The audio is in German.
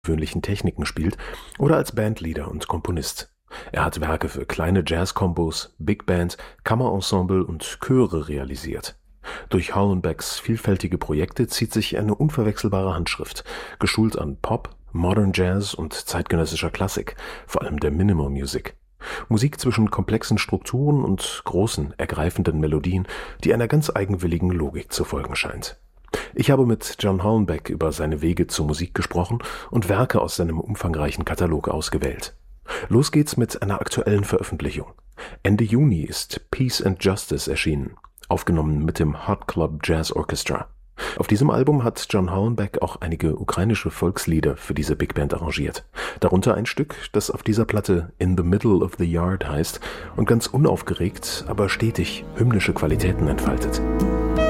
ungewöhnlichen Techniken spielt oder als Bandleader und Komponist. Er hat Werke für kleine Jazz-Kombos, Big Band, Kammerensemble und Chöre realisiert. Durch Hollenbecks vielfältige Projekte zieht sich eine unverwechselbare Handschrift, geschult an Pop, Modern Jazz und zeitgenössischer Klassik, vor allem der Minimal Music. Musik zwischen komplexen Strukturen und großen, ergreifenden Melodien, die einer ganz eigenwilligen Logik zu folgen scheint. Ich habe mit John Hollenbeck über seine Wege zur Musik gesprochen und Werke aus seinem umfangreichen Katalog ausgewählt. Los geht's mit einer aktuellen Veröffentlichung. Ende Juni ist Peace and Justice erschienen, aufgenommen mit dem Hot Club Jazz Orchestra. Auf diesem Album hat John Hollenbeck auch einige ukrainische Volkslieder für diese Big Band arrangiert. Darunter ein Stück, das auf dieser Platte In the Middle of the Yard heißt und ganz unaufgeregt, aber stetig hymnische Qualitäten entfaltet.